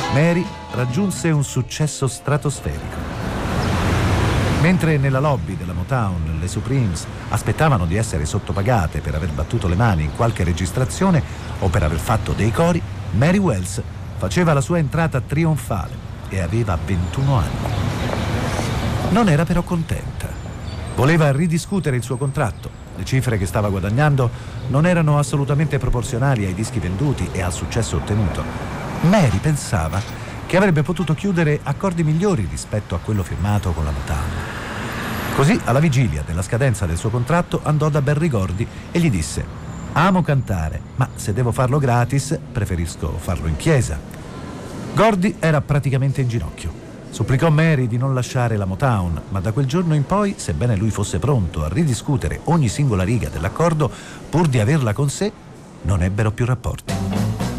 Mary raggiunse un successo stratosferico. Mentre nella lobby della Motown le Supremes aspettavano di essere sottopagate per aver battuto le mani in qualche registrazione o per aver fatto dei cori, Mary Wells faceva la sua entrata trionfale e aveva 21 anni. Non era però contenta. Voleva ridiscutere il suo contratto. Le cifre che stava guadagnando non erano assolutamente proporzionali ai dischi venduti e al successo ottenuto. Mary pensava che avrebbe potuto chiudere accordi migliori rispetto a quello firmato con la Motown. Così, alla vigilia della scadenza del suo contratto, andò da Berry Gordy e gli disse: «Amo cantare, ma se devo farlo gratis, preferisco farlo in chiesa». Gordy era praticamente in ginocchio. Supplicò Mary di non lasciare la Motown, ma da quel giorno in poi, sebbene lui fosse pronto a ridiscutere ogni singola riga dell'accordo, pur di averla con sé, non ebbero più rapporti.